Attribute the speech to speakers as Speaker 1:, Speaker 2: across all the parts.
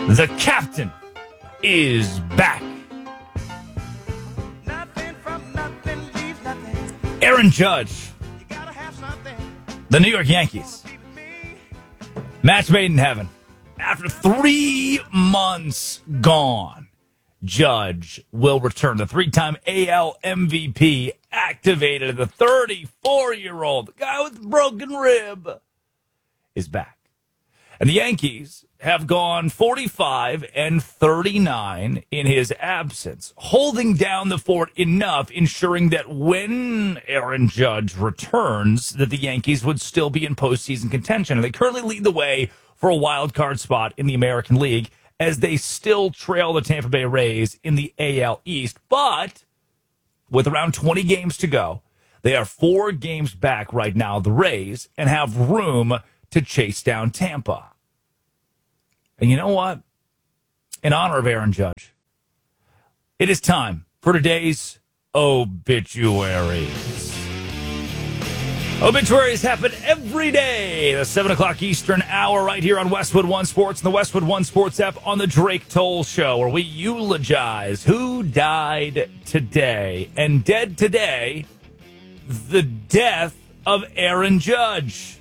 Speaker 1: The captain is back. Aaron Judge, the New York Yankees. Match made in heaven. After 3 months gone, Judge will return. The 3-time AL MVP, activated. The 34-year-old, the guy with the broken rib, is back. And the Yankees have gone 45-39 in his absence, holding down the fort enough, ensuring that when Aaron Judge returns, that the Yankees would still be in postseason contention. And they currently lead the way for a wild card spot in the American League, as they still trail the Tampa Bay Rays in the AL East. But with around 20 games to go, they are 4 games back right now, the Rays, and have room to chase down Tampa. And you know what? In honor of Aaron Judge, it is time for today's obituaries. Obituaries happen every day, the 7 o'clock Eastern hour, right here on Westwood One Sports and the Westwood One Sports app on the Drake Toll Show, where we eulogize who died today. And dead today, the death of Aaron Judge.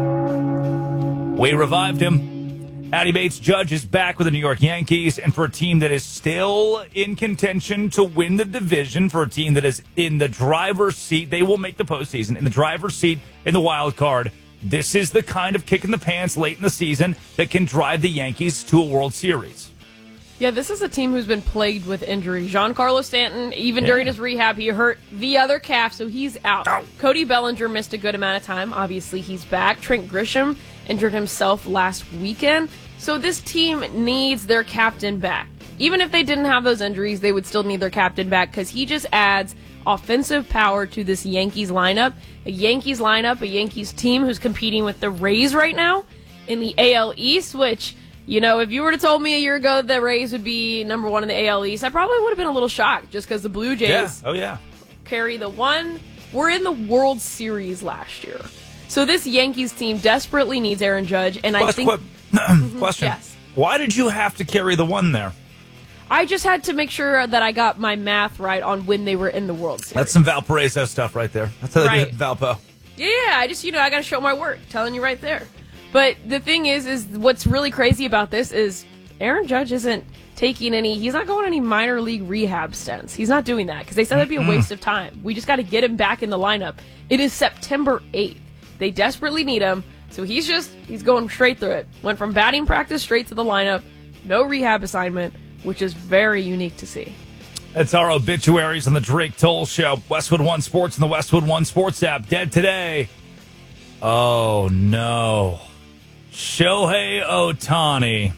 Speaker 1: We revived him. Addie Bates Judge is back with the New York Yankees, and for a team that is still in contention to win the division, for a team that is in the driver's seat, they will make the postseason, in the driver's seat in the wild card. This is the kind of kick in the pants late in the season that can drive the Yankees to a World Series.
Speaker 2: Yeah, this is a team who's been plagued with injuries. Giancarlo Stanton, even during his rehab, he hurt the other calf, so he's out.
Speaker 1: Ow.
Speaker 2: Cody Bellinger missed a good amount of time. Obviously, he's back. Trent Grisham injured himself last weekend. So this team needs their captain back. Even if they didn't have those injuries, they would still need their captain back, because he just adds offensive power to this Yankees lineup. A Yankees team who's competing with the Rays right now in the AL East, which, you know, if you were to told me a year ago the Rays would be number 1 in the AL East, I probably would have been a little shocked, just because the Blue Jays carry the one. We're in the World Series last year. So this Yankees team desperately needs Aaron Judge, and I think...
Speaker 1: Question.
Speaker 2: Yes.
Speaker 1: Why did you have to carry the one there?
Speaker 2: I just had to make sure that I got my math right on when they were in the World Series.
Speaker 1: That's some Valparaiso stuff right there. That's how they
Speaker 2: Right.
Speaker 1: did Valpo.
Speaker 2: Yeah, I just, I got to show my work, telling you right there. But the thing is what's really crazy about this is Aaron Judge isn't he's not going any minor league rehab stints. He's not doing that, because they said that'd be a waste of time. We just got to get him back in the lineup. It is September 8th. They desperately need him. So he's going straight through it. Went from batting practice straight to the lineup. No rehab assignment, which is very unique to see.
Speaker 1: That's our obituaries on the Drake Toll Show. Westwood One Sports and the Westwood One Sports app. Dead today. Oh, no. Shohei Ohtani.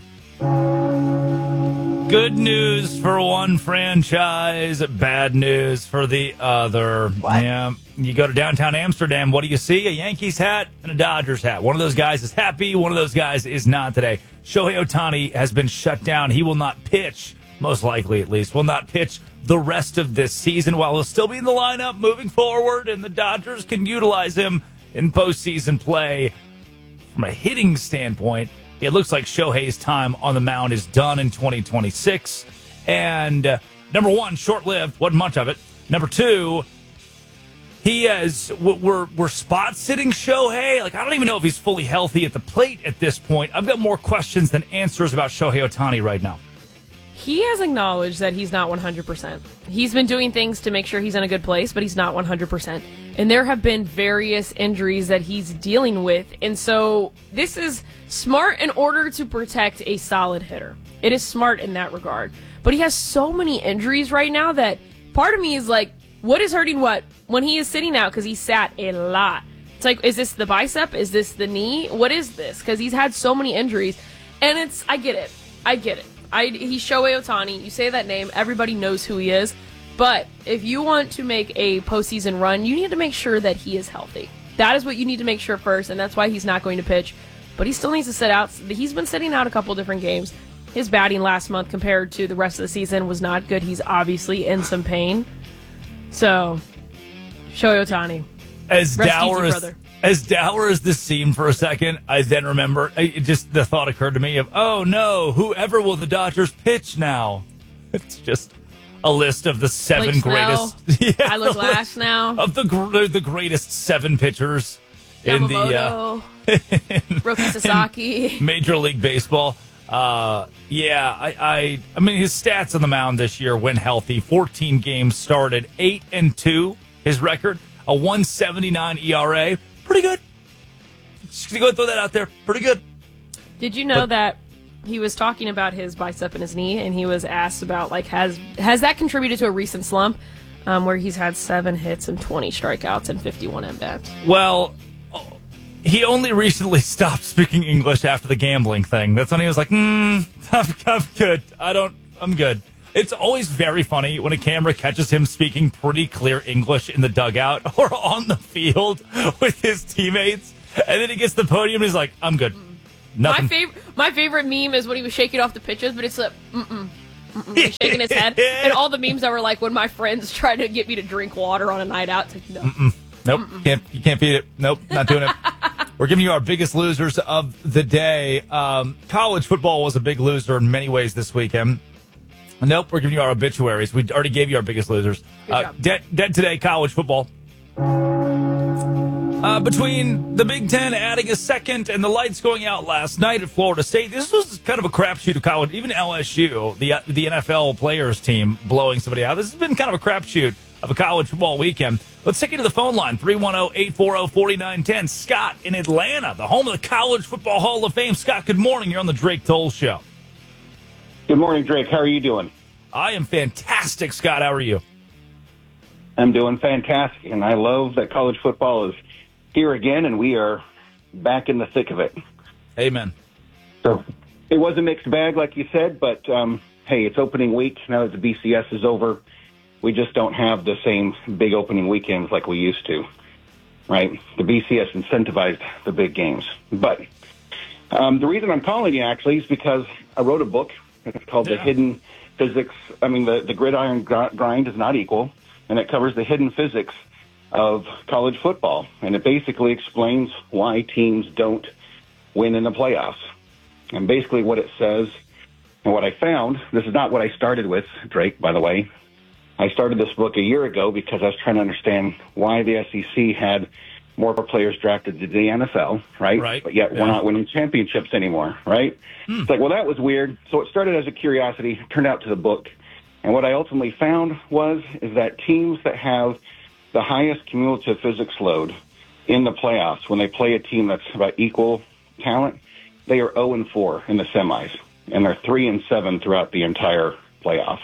Speaker 1: Good news for one franchise, bad news for the other.
Speaker 3: What?
Speaker 1: Yeah, you go to downtown Amsterdam, what do you see? A Yankees hat and a Dodgers hat. One of those guys is happy, one of those guys is not today. Shohei Ohtani has been shut down. He will not pitch, most likely at least, will not pitch the rest of this season, while he'll still be in the lineup moving forward, and the Dodgers can utilize him in postseason play. From a hitting standpoint, it looks like Shohei's time on the mound is done in 2026. And number one, short-lived, wasn't much of it. Number two, we're spot-sitting Shohei. Like, I don't even know if he's fully healthy at the plate at this point. I've got more questions than answers about Shohei Ohtani right now.
Speaker 2: He has acknowledged that he's not 100%. He's been doing things to make sure he's in a good place, but he's not 100%. And there have been various injuries that he's dealing with. And so this is smart in order to protect a solid hitter. It is smart in that regard. But he has so many injuries right now that part of me is like, what is hurting what when he is sitting out? Because he sat a lot. It's like, is this the bicep? Is this the knee? What is this? Because he's had so many injuries. And I get it. He's Shohei Ohtani. You say that name, everybody knows who he is. But if you want to make a postseason run, you need to make sure that he is healthy. That is what you need to make sure first, and that's why he's not going to pitch. But he still needs to sit out. He's been sitting out a couple different games. His batting last month compared to the rest of the season was not good. He's obviously in some pain. So, Shohei Ohtani.
Speaker 1: As As dour as this seemed for a second, I then remember, the thought occurred to me of, oh no, whoever will the Dodgers pitch now? It's just a list of the seven greatest.
Speaker 2: Tyler Glass now.
Speaker 1: Of the greatest 7 pitchers
Speaker 2: Yamamoto, in the Roki Sasaki.
Speaker 1: Major League Baseball. I mean, his stats on the mound this year when healthy, 14 games started, 8-2, his record, a 1.79 ERA. Pretty good. Just gonna go throw that out there. Pretty good.
Speaker 2: Did you know that he was talking about his bicep and his knee, and he was asked about, like, has that contributed to a recent slump where he's had 7 hits and 20 strikeouts and 51 at-bats?
Speaker 1: Well, he only recently stopped speaking English after the gambling thing. That's when he was like, I'm good. I'm good. It's always very funny when a camera catches him speaking pretty clear English in the dugout or on the field with his teammates. And then he gets to the podium and he's like, I'm good. Nothing.
Speaker 2: My favorite meme is when he was shaking off the pitches, but it's like, he's shaking his head. And all the memes that were like when my friends try to get me to drink water on a night out. It's like, no.
Speaker 1: Nope. You can't beat it. Nope. Not doing it. We're giving you our biggest losers of the day. College football was a big loser in many ways this weekend. Nope, we're giving you our obituaries. We already gave you our biggest losers. Dead today, college football. Between the Big Ten adding a second and the lights going out last night at Florida State, this was kind of a crapshoot of college. Even LSU, the NFL players team, blowing somebody out. This has been kind of a crapshoot of a college football weekend. Let's take you to the phone line, 310-840-4910. Scott in Atlanta, the home of the College Football Hall of Fame. Scott, good morning. You're on the Drake Toll Show.
Speaker 3: Good morning, Drake. How are you doing?
Speaker 1: I am fantastic, Scott. How are you?
Speaker 3: I'm doing fantastic, and I love that college football is here again, and we are back in the thick of it.
Speaker 1: Amen.
Speaker 3: So it was a mixed bag, like you said, but hey, it's opening week. Now that the BCS is over, we just don't have the same big opening weekends like we used to, right? The BCS incentivized the big games. But the reason I'm calling you, actually, is because I wrote a book. It's called The Hidden Physics. I mean, the gridiron grind is not equal, and it covers the hidden physics of college football. And it basically explains why teams don't win in the playoffs. And basically what it says and what I found, this is not what I started with, Drake, by the way. I started this book a year ago because I was trying to understand why the SEC had more players drafted to the NFL, right? But yet we're not winning championships anymore, right? It's like, well, that was weird. So it started as a curiosity, turned out to the book. And what I ultimately found is that teams that have the highest cumulative physics load in the playoffs, when they play a team that's about equal talent, they are 0-4 in the semis, and they're 3-7 throughout the entire playoff.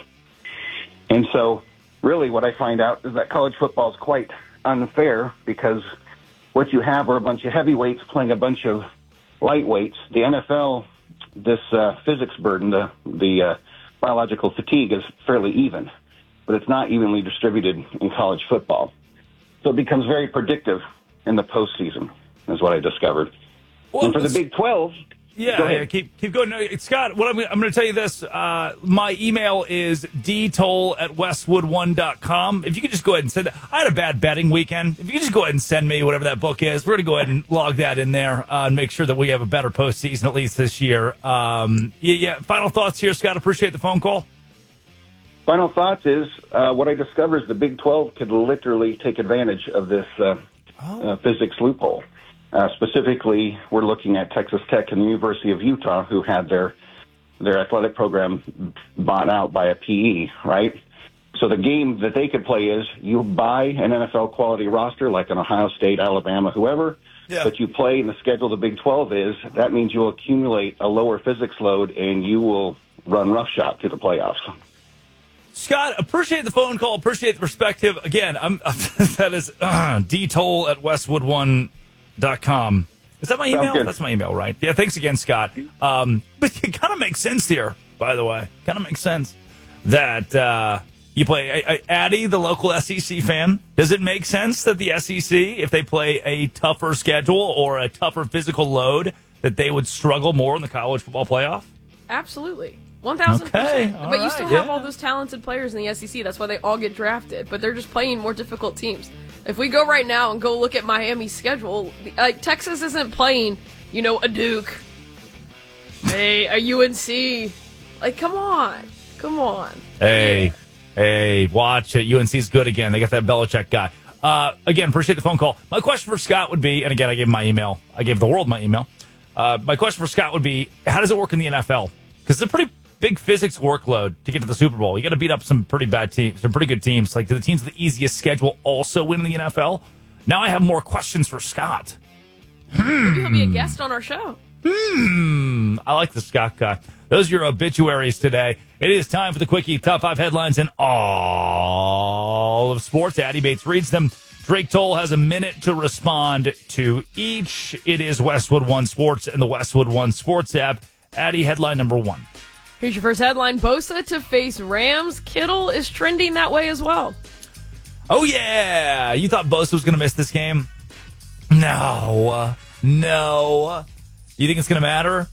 Speaker 3: And so really what I find out is that college football is quite unfair because what you have are a bunch of heavyweights playing a bunch of lightweights. The NFL, this physics burden, the biological fatigue is fairly even, but it's not evenly distributed in college football. So it becomes very predictive in the postseason, is what I discovered.
Speaker 1: Well,
Speaker 3: and for the Big 12...
Speaker 1: keep going. No, Scott, I'm going to tell you this. My email is dtoll@westwood1.com. If you could just go ahead and send it. I had a bad betting weekend. If you could just go ahead and send me whatever that book is, we're going to go ahead and log that in there and make sure that we have a better postseason at least this year. Final thoughts here, Scott. Appreciate the phone call.
Speaker 3: Final thoughts is what I discovered is the Big 12 could literally take advantage of this physics loophole. Specifically, we're looking at Texas Tech and the University of Utah, who had their athletic program bought out by a PE, right? So the game that they could play is you buy an NFL quality roster like an Ohio State, Alabama, whoever, but you play in the schedule the Big 12 is, that means you'll accumulate a lower physics load and you will run roughshod to the playoffs.
Speaker 1: Scott, appreciate the phone call, appreciate the perspective. Again, that is dtoll@westwood1.com. Is that my email? That's my email, right? Yeah, thanks again, Scott. But it kind of makes sense here, by the way. Kind of makes sense that you play Addy, the local SEC fan. Does it make sense that the SEC, if they play a tougher schedule or a tougher physical load, that they would struggle more in the college football playoff?
Speaker 2: Absolutely. 1,000%. But you still have all those talented players in the SEC. That's why they all get drafted. But they're just playing more difficult teams. If we go right now and go look at Miami's schedule, Texas isn't playing, a Duke, a UNC. Like, come on.
Speaker 1: Hey, watch it. UNC's good again. They got that Belichick guy. Again, appreciate the phone call. My question for Scott would be, and again, I gave him my email. I gave the world my email. My question for Scott would be, how does it work in the NFL? Because it's a pretty big physics workload to get to the Super Bowl. You got to beat up some pretty bad teams, some pretty good teams. Like, do the teams with the easiest schedule also win in the NFL? Now I have more questions for Scott.
Speaker 2: Maybe he'll be a guest on our show.
Speaker 1: I like the Scott guy. Those are your obituaries today. It is time for the Quickie Top 5 headlines in all of sports. Addy Bates reads them. Drake Toll has a minute to respond to each. It is Westwood One Sports and the Westwood One Sports app. Addy, headline number 1.
Speaker 2: Here's your first headline. Bosa to face Rams. Kittle is trending that way as well.
Speaker 1: Oh, yeah. You thought Bosa was going to miss this game? No. You think it's going to matter?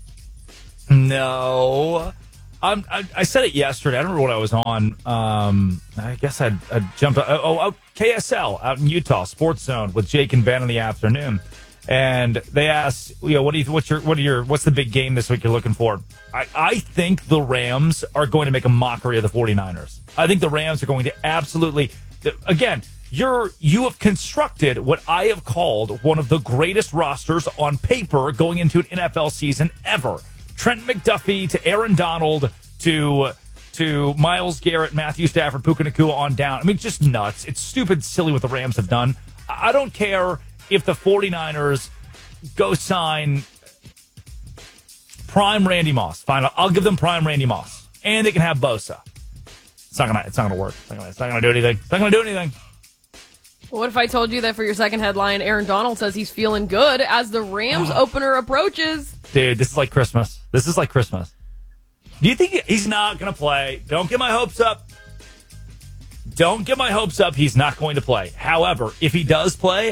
Speaker 1: No. I said it yesterday. I don't remember what I was on. I guess I jumped. KSL out in Utah, Sports Zone with Jake and Ben in the afternoon. And they asked, what's the big game this week you're looking for? I think the Rams are going to make a mockery of the 49ers. I think the Rams are going to absolutely, again, you have constructed what I have called one of the greatest rosters on paper going into an NFL season ever. Trent McDuffie to Aaron Donald to Myles Garrett, Matthew Stafford, Puka Nacua on down. I mean, just nuts. It's stupid, silly what the Rams have done. I don't care if the 49ers go sign prime Randy Moss. Fine, I'll give them prime Randy Moss. And they can have Bosa. It's not gonna work. It's not gonna do anything.
Speaker 2: What if I told you that for your second headline, Aaron Donald says he's feeling good as the Rams opener approaches?
Speaker 1: Dude, this is like Christmas. Do you think he's not going to play? Don't get my hopes up. He's not going to play. However, if he does play,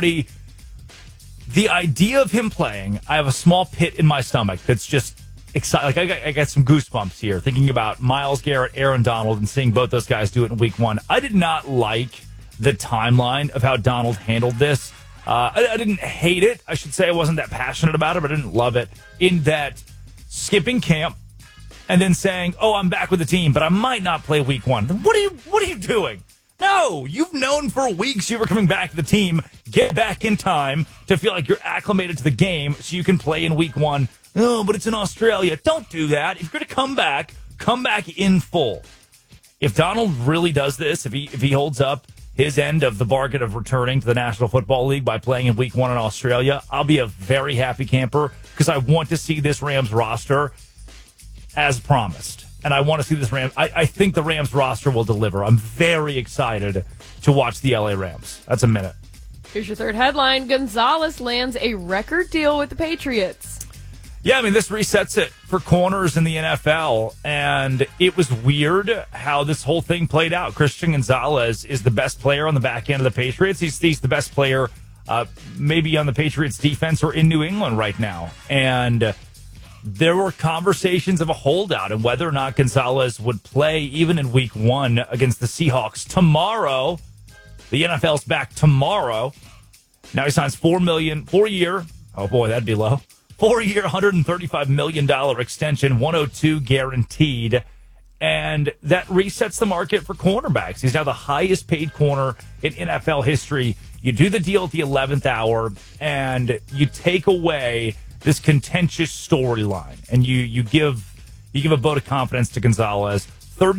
Speaker 1: the idea of him playing, I have a small pit in my stomach that's just exciting. Like I got some goosebumps here thinking about Myles Garrett, Aaron Donald, and seeing both those guys do it in week 1. I did not like the timeline of how Donald handled this. I didn't hate it. I should say I wasn't that passionate about it, but I didn't love it. In that skipping camp and then saying, "Oh, I'm back with the team, but I might not play week 1." What are you doing? No, you've known for weeks you were coming back to the team. Get back in time to feel like you're acclimated to the game so you can play in week 1. Oh, but it's in Australia. Don't do that. If you're going to come back in full. If Donald really does this, if he holds up his end of the bargain of returning to the National Football League by playing in week 1 in Australia, I'll be a very happy camper because I want to see this Rams roster as promised. And I want to see this Rams. I think the Rams roster will deliver. I'm very excited to watch the LA Rams. That's a minute.
Speaker 2: Here's your third headline. Gonzalez lands a record deal with the Patriots.
Speaker 1: Yeah, I mean, this resets it for corners in the NFL, and it was weird how this whole thing played out. Christian Gonzalez is the best player on the back end of the Patriots. He's the best player maybe on the Patriots defense or in New England right now. And there were conversations of a holdout and whether or not Gonzalez would play even in week 1 against the Seahawks tomorrow. The NFL's back tomorrow. Now he signs $4-year. Oh, boy, that'd be low. 4-year, $135 million extension, 102 guaranteed. And that resets the market for cornerbacks. He's now the highest paid corner in NFL history. You do the deal at the 11th hour, and you take away this contentious storyline, and you give a vote of confidence to Gonzalez.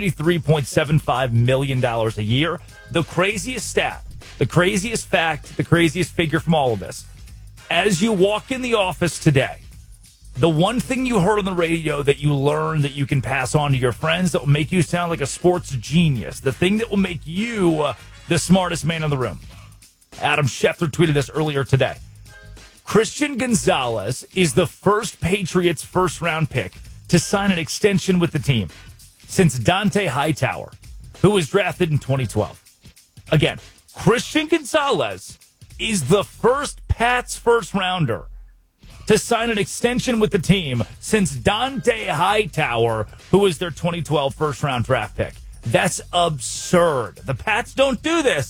Speaker 1: $33.75 million a year. The craziest stat, the craziest fact, the craziest figure from all of this. As you walk in the office today, the one thing you heard on the radio that you learned that you can pass on to your friends that will make you sound like a sports genius, the thing that will make you the smartest man in the room. Adam Schefter tweeted this earlier today. Christian Gonzalez is the first Patriots first-round pick to sign an extension with the team since Dante Hightower, who was drafted in 2012. Again, Christian Gonzalez is the first Pats first-rounder to sign an extension with the team since Dante Hightower, who was their 2012 first-round draft pick. That's absurd. The Pats don't do this.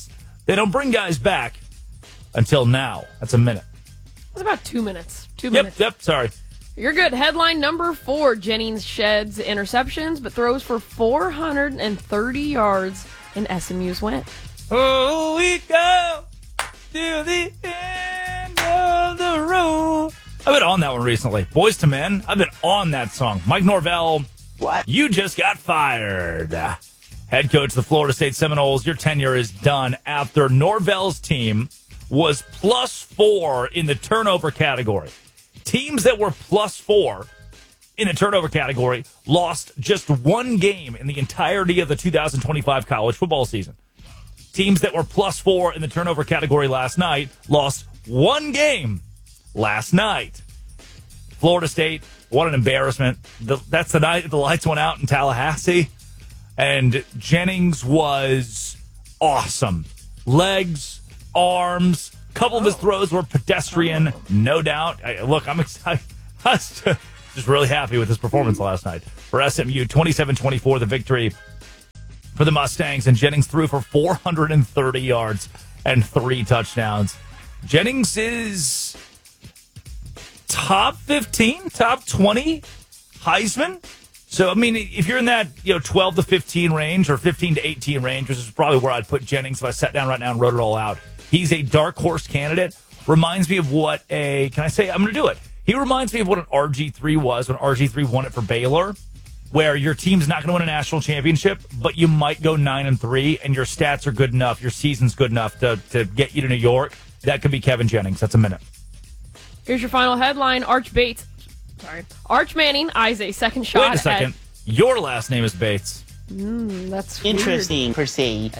Speaker 1: They don't bring guys back until now. That's a minute.
Speaker 2: That's about 2 minutes. 2 minutes.
Speaker 1: Yep, sorry.
Speaker 2: You're good. Headline number 4. Jennings sheds interceptions, but throws for 430 yards in SMU's win.
Speaker 1: Oh, we go to the end of the road. I've been on that one recently. Boys to Men, I've been on that song. Mike Norvell,
Speaker 4: What?
Speaker 1: You just got fired. Head coach of the Florida State Seminoles, your tenure is done after Norvell's team was +4 in the turnover category. Teams that were +4 in the turnover category lost just one game in the entirety of the 2025 college football season. Teams that were +4 in the turnover category last night lost one game last night. Florida State, what an embarrassment. That's the night the lights went out in Tallahassee. And Jennings was awesome. Legs, arms, a couple of his throws were pedestrian, no doubt. Look, I'm excited. I was just really happy with his performance last night. For SMU, 27-24, the victory for the Mustangs. And Jennings threw for 430 yards and 3 touchdowns. Jennings is top 15, top 20 Heisman. So, I mean, if you're in that 12 to 15 range or 15 to 18 range, which is probably where I'd put Jennings if I sat down right now and wrote it all out. He's a dark horse candidate. Reminds me of what I'm going to do it. He reminds me of what an RG3 was when RG3 won it for Baylor, where your team's not going to win a national championship, but you might go 9-3, and your stats are good enough, your season's good enough to get you to New York. That could be Kevin Jennings. That's a minute.
Speaker 2: Here's your final headline. Arch Manning eyes a second shot.
Speaker 1: Wait a second. Your last name is Bates.
Speaker 2: That's
Speaker 4: Interesting. Proceed.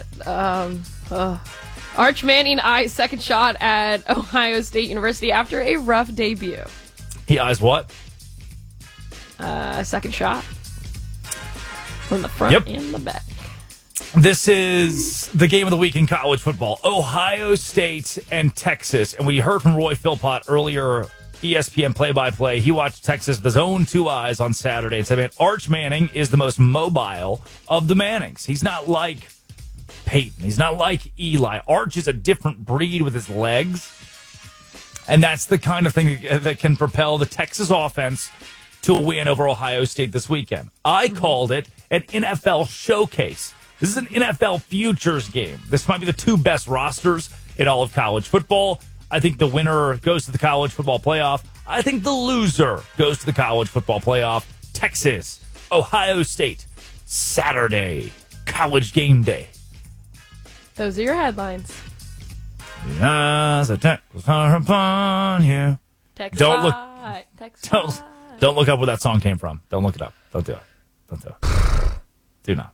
Speaker 2: Arch Manning eyes second shot at Ohio State University after a rough debut.
Speaker 1: He eyes what?
Speaker 2: Second shot. From the front and the back.
Speaker 1: This is the game of the week in college football. Ohio State and Texas. And we heard from Roy Philpott earlier, ESPN play-by-play. He watched Texas with his own 2 eyes on Saturday and said, man, Arch Manning is the most mobile of the Mannings. He's not like Peyton. He's not like Eli. Arch is a different breed with his legs. And that's the kind of thing that can propel the Texas offense to a win over Ohio State this weekend. I called it an NFL showcase. This is an NFL futures game. This might be the 2 best rosters in all of college football. I think the winner goes to the college football playoff. I think the loser goes to the college football playoff. Texas, Ohio State, Saturday, college game day.
Speaker 2: Those are your headlines.
Speaker 1: Yes, attack was upon you.
Speaker 2: Texas.
Speaker 1: Don't look up where that song came from. Don't look it up. Don't do it. Don't do it. Do not.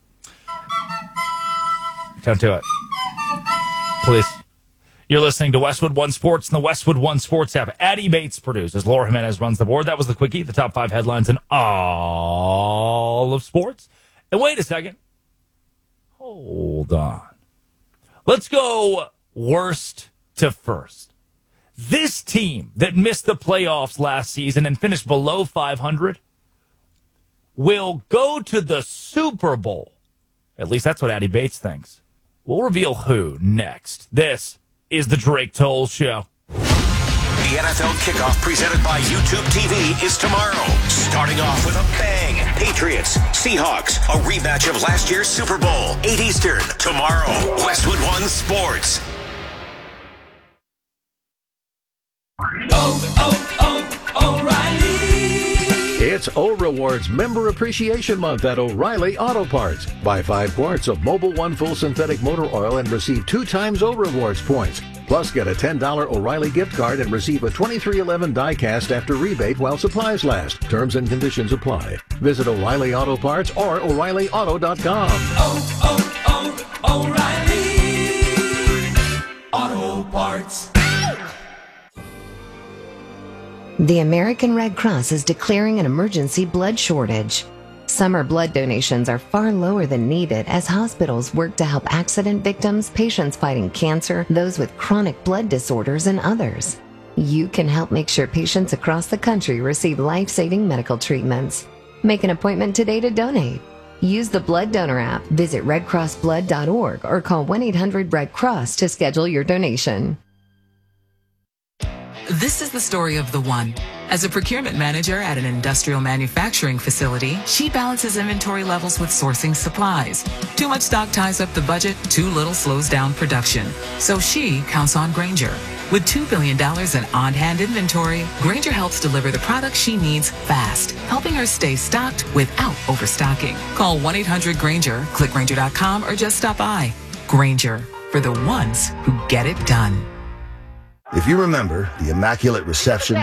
Speaker 1: Don't do it. Please. You're listening to Westwood One Sports and the Westwood One Sports app. Addie Bates produces. Laura Jimenez runs the board. That was the quickie, the top 5 headlines in all of sports. And wait a second. Hold on. Let's go worst to first. This team that missed the playoffs last season and finished below 500 will go to the Super Bowl. At least that's what Addie Bates thinks. We'll reveal who next. This is the Drake Toll Show.
Speaker 5: The NFL kickoff presented by YouTube TV is tomorrow. Starting off with a bang. Patriots, Seahawks, a rematch of last year's Super Bowl. 8 Eastern, tomorrow. Westwood One Sports.
Speaker 6: O'Reilly. It's O-Rewards Member Appreciation Month at O'Reilly Auto Parts. Buy 5 quarts of Mobil 1 full synthetic motor oil and receive 2 times O-Rewards points. Plus, get a $10 O'Reilly gift card and receive a 2311 die-cast after rebate while supplies last. Terms and conditions apply. Visit O'Reilly Auto Parts or O'ReillyAuto.com.
Speaker 7: O'Reilly Auto Parts.
Speaker 8: The American Red Cross is declaring an emergency blood shortage. Summer blood donations are far lower than needed as hospitals work to help accident victims, patients fighting cancer, those with chronic blood disorders, and others. You can help make sure patients across the country receive life-saving medical treatments. Make an appointment today to donate. Use the Blood Donor app, visit redcrossblood.org, or call 1-800-RED-CROSS to schedule your donation.
Speaker 4: This is the story of the one. As a procurement manager at an industrial manufacturing facility, she balances inventory levels with sourcing supplies. Too much stock ties up the budget, too little slows down production. So she counts on Grainger. With $2 billion in on-hand inventory, Grainger helps deliver the products she needs fast, helping her stay stocked without overstocking. Call 1-800-GRAINGER, click Grainger.com, or just stop by. Grainger, for the ones who get it done.
Speaker 9: If you remember the Immaculate Reception,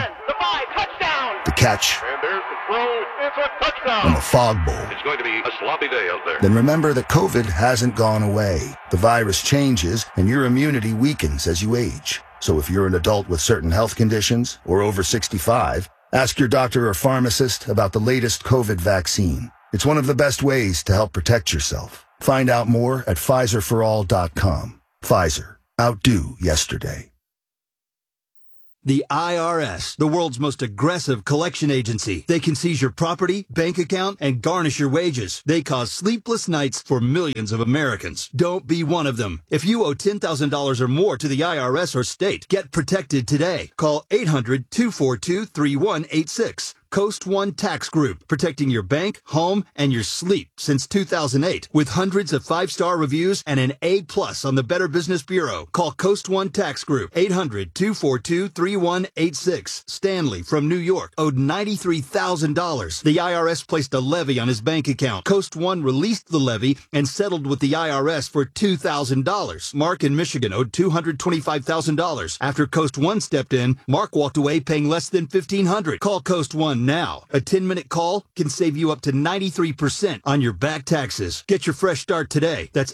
Speaker 9: the catch,
Speaker 10: and there's the throw, it's a touchdown,
Speaker 9: and the Fog Bowl,
Speaker 10: it's going to be a sloppy day out there.
Speaker 9: Then remember that COVID hasn't gone away. The virus changes, and your immunity weakens as you age. So if you're an adult with certain health conditions or over 65, ask your doctor or pharmacist about the latest COVID vaccine. It's one of the best ways to help protect yourself. Find out more at PfizerForAll.com. Pfizer. Outdo yesterday.
Speaker 11: The IRS, the world's most aggressive collection agency. They can seize your property, bank account, and garnish your wages. They cause sleepless nights for millions of Americans. Don't be one of them. If you owe $10,000 or more to the IRS or state, get protected today. Call 800-242-3186. Coast One Tax Group, protecting your bank, home, and your sleep since 2008. With hundreds of 5-star reviews and an A+ on the Better Business Bureau. Call Coast One Tax Group, 800-242-3186. Stanley from New York owed $93,000. The IRS placed a levy on his bank account. Coast One released the levy and settled with the IRS for $2,000. Mark in Michigan owed $225,000. After Coast One stepped in, Mark walked away paying less than $1,500. Call Coast One now. A 10-minute call can save you up to 93% on your back taxes. Get your fresh start today. That's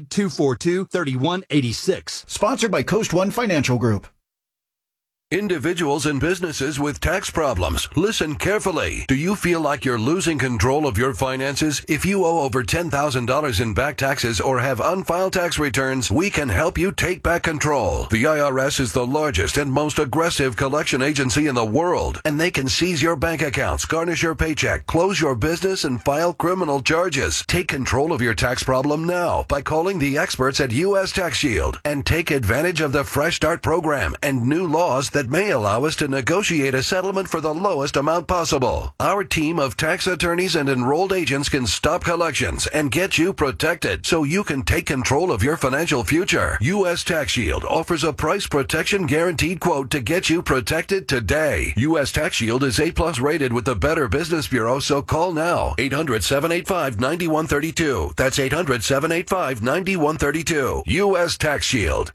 Speaker 11: 800-242-3186.
Speaker 12: Sponsored by Coast One Financial Group.
Speaker 13: Individuals and businesses with tax problems, listen carefully. Do you feel like you're losing control of your finances? If you owe over $10,000 in back taxes or have unfiled tax returns, we can help you take back control. The IRS is the largest and most aggressive collection agency in the world, and they can seize your bank accounts, garnish your paycheck, close your business, and file criminal charges. Take control of your tax problem now by calling the experts at U.S. Tax Shield and take advantage of the Fresh Start program and new laws that may allow us to negotiate a settlement for the lowest amount possible. Our team of tax attorneys and enrolled agents can stop collections and get you protected so you can take control of your financial future. U.S. Tax Shield offers a price protection guaranteed quote to get you protected today. U.S. Tax Shield is A+ rated with the Better Business Bureau, so call now. 800-785-9132. That's 800-785-9132. U.S. Tax Shield.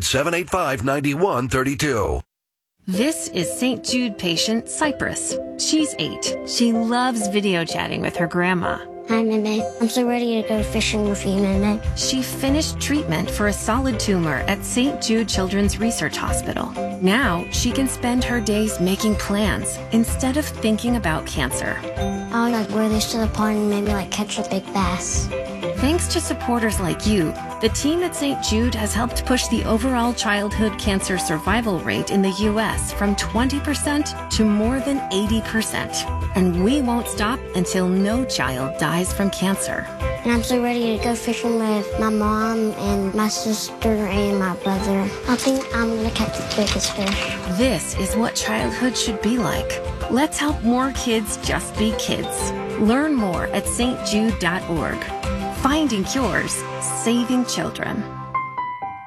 Speaker 13: 800-785-9132.
Speaker 14: This is St. Jude patient Cypress. She's 8. She loves video chatting with her grandma.
Speaker 15: Hi, Meme. I'm so ready to go fishing with you, Meme.
Speaker 14: She finished treatment for a solid tumor at St. Jude Children's Research Hospital. Now she can spend her days making plans instead of thinking about cancer.
Speaker 15: I would wear this to the pond and maybe catch a big bass.
Speaker 14: Thanks to supporters like you, the team at St. Jude has helped push the overall childhood cancer survival rate in the U.S. from 20% to more than 80%. And we won't stop until no child dies from cancer.
Speaker 15: And I'm so ready to go fishing with my mom and my sister and my brother. I think I'm going to catch the biggest fish.
Speaker 14: This is what childhood should be like. Let's help more kids just be kids. Learn more at stjude.org. Finding cures, saving children.